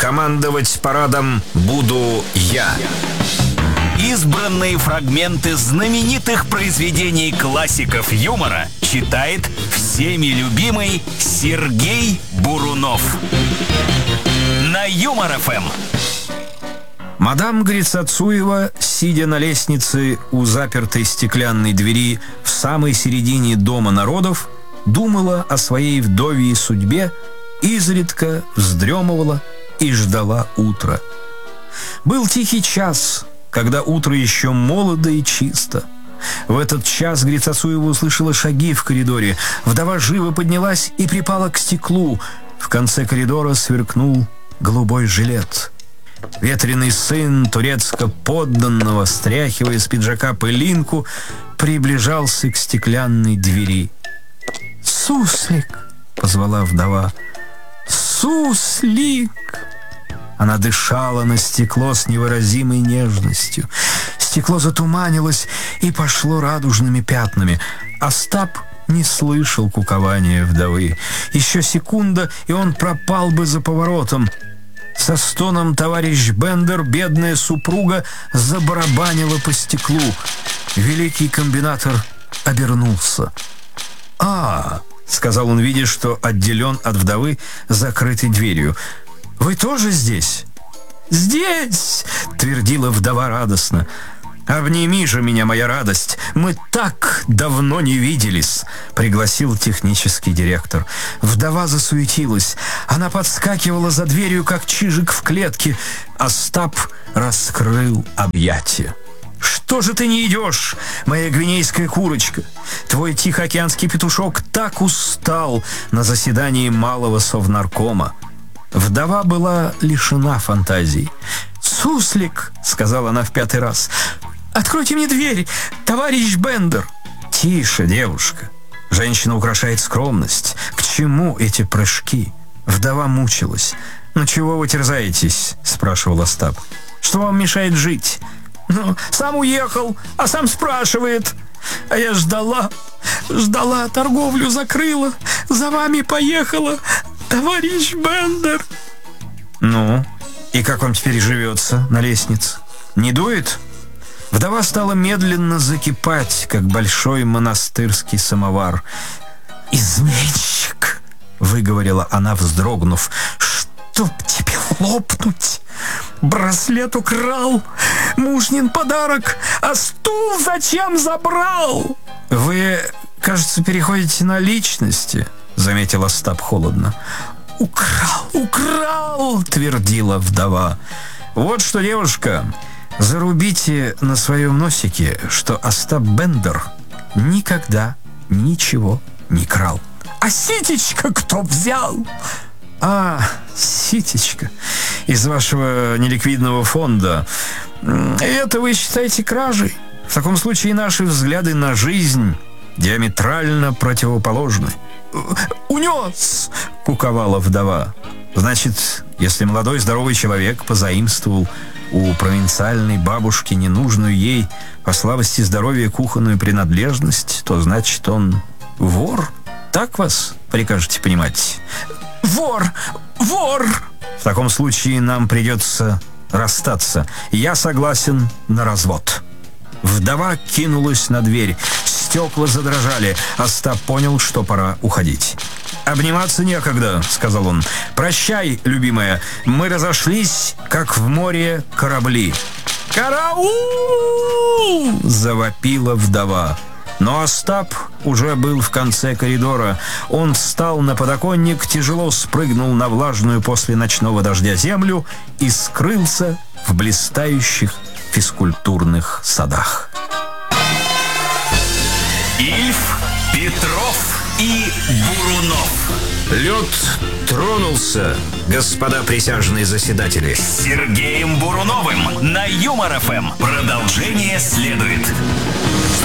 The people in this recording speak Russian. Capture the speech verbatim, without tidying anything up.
командовать парадом буду я. Избранные фрагменты знаменитых произведений классиков юмора читает всеми любимый Сергей Бурунов. На Юмор-ФМ. Мадам Грицацуева, сидя на лестнице у запертой стеклянной двери в самой середине Дома народов, думала о своей вдовьей судьбе, изредка вздремывала и ждала утра. Был тихий час, когда утро еще молодо и чисто. В этот час Грицацуева услышала шаги в коридоре. Вдова живо поднялась и припала к стеклу. В конце коридора сверкнул голубой жилет. Ветреный сын турецко-подданного, стряхивая с пиджака пылинку, приближался к стеклянной двери. «Суслик!» — позвала вдова. «Суслик!» Она дышала на стекло с невыразимой нежностью. Стекло затуманилось и пошло радужными пятнами. Остап не слышал кукования вдовы. Еще секунда, и он пропал бы за поворотом. Со стоном товарищ Бендер, бедная супруга, забарабанила по стеклу. Великий комбинатор обернулся. «А, — сказал он, видя, что отделен от вдовы закрытой дверью, — вы тоже здесь?» «Здесь!» — твердила вдова радостно. «Обними же меня, моя радость! Мы так давно не виделись!» — пригласил технический директор. Вдова засуетилась. Она подскакивала за дверью, как чижик в клетке. Остап раскрыл объятия. «Что же ты не идешь, моя гвинейская курочка? Твой тихоокеанский петушок так устал на заседании малого совнаркома». Вдова была лишена фантазий. «Суслик!» — сказала она в пятый раз. «Откройте мне дверь, товарищ Бендер!» «Тише, девушка! Женщина украшает скромность. К чему эти прыжки?» Вдова мучилась. «Ну чего вы терзаетесь?» — спрашивал Остап. «Что вам мешает жить?» «Ну, сам уехал, а сам спрашивает. А я ждала, ждала, торговлю закрыла, за вами поехала, товарищ Бендер». «Ну, и как вам теперь живется на лестнице? Не дует?» Вдова стала медленно закипать, как большой монастырский самовар. «Изменщик!» — выговорила она, вздрогнув. «Чтоб тебе лопнуть! Браслет украл, мужнин подарок, а стул зачем забрал?» «Вы, кажется, переходите на личности», — заметил Остап холодно. «Украл, украл!» — твердила вдова. «Вот что, девушка, зарубите на своем носике, что Остап Бендер никогда ничего не крал». «А ситечко кто взял?» «А, ситечко из вашего неликвидного фонда. Это вы считаете кражей? В таком случае наши взгляды на жизнь диаметрально противоположны». «Унес!» — куковала вдова. «Значит, если молодой здоровый человек позаимствовал у провинциальной бабушки ненужную ей по слабости здоровья кухонную принадлежность, то значит он вор? Так вас прикажете понимать?» «Вор! Вор!» «В таком случае нам придется расстаться. Я согласен на развод». Вдова кинулась на дверь. Стекла задрожали. Остап понял, что пора уходить. «Обниматься некогда», — сказал он. «Прощай, любимая. Мы разошлись, как в море корабли». «Караул!» — завопила вдова. Но Остап уже был в конце коридора. Он встал на подоконник, тяжело спрыгнул на влажную после ночного дождя землю и скрылся в блистающих физкультурных садах. Ильф, Петров и Бурунов. Лед тронулся, господа присяжные заседатели. С Сергеем Буруновым на Юмор-ФМ. Продолжение следует.